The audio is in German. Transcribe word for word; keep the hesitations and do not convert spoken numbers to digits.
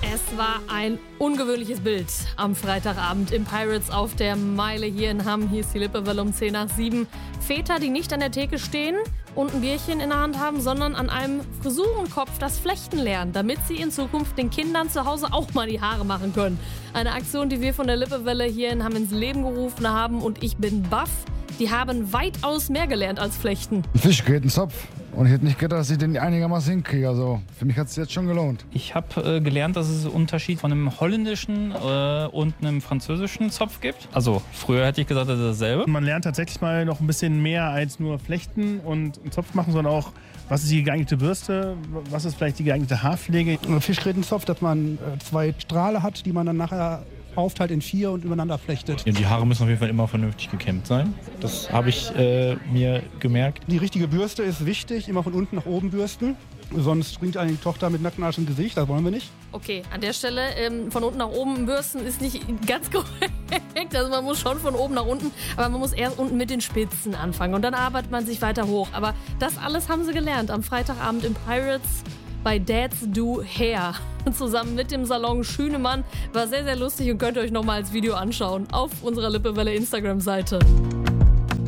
Es war ein ungewöhnliches Bild am Freitagabend im Pirates auf der Meile hier in Hamm. Hier ist die Lippewelle um zehn nach sieben. Väter, die nicht an der Theke stehen und ein Bierchen in der Hand haben, sondern an einem Frisurenkopf das Flechten lernen, damit sie in Zukunft den Kindern zu Hause auch mal die Haare machen können. Eine Aktion, die wir von der Lippewelle hier in Hamm ins Leben gerufen haben, und ich bin baff. Die haben weitaus mehr gelernt als Flechten. Ein Fischgrätenzopf. Und ich hätte nicht gedacht, dass ich den einigermaßen hinkriege. Also für mich hat es jetzt schon gelohnt. Ich habe äh, gelernt, dass es einen Unterschied von einem holländischen äh, und einem französischen Zopf gibt. Also früher hätte ich gesagt, das ist dasselbe. Man lernt tatsächlich mal noch ein bisschen mehr als nur Flechten und einen Zopf machen, sondern auch, was ist die geeignete Bürste, was ist vielleicht die geeignete Haarpflege. Ein Fischgrätenzopf, dass man äh, zwei Strahle hat, die man dann nachher aufteilt in vier und übereinander flechtet. Ja, die Haare müssen auf jeden Fall immer vernünftig gekämmt sein. Das habe ich äh, mir gemerkt. Die richtige Bürste ist wichtig, immer von unten nach oben bürsten. Sonst springt eine Tochter mit nacktem Arsch im Gesicht, das wollen wir nicht. Okay, an der Stelle ähm, von unten nach oben bürsten ist nicht ganz korrekt. Also man muss schon von oben nach unten, aber man muss erst unten mit den Spitzen anfangen und dann arbeitet man sich weiter hoch. Aber das alles haben sie gelernt am Freitagabend im Pirates bei Dads Do Hair. Zusammen mit dem Salon Schünemann. War sehr, sehr lustig und könnt ihr euch nochmal als Video anschauen auf unserer Lippewelle Instagram-Seite.